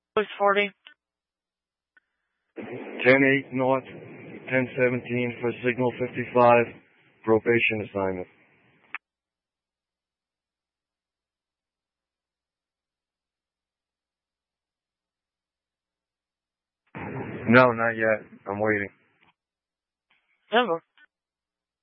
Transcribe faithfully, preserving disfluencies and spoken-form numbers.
Police forty. ten eight North, ten seventeen for Signal fifty-five, probation assignment. No, not yet. I'm waiting. Never.